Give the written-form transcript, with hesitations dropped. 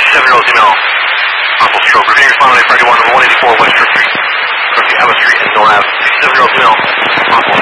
7 email. Possible stroke. Reviewing respond on 31 184 West Street. Currently Ava Street and North Ave. 7 email. Possible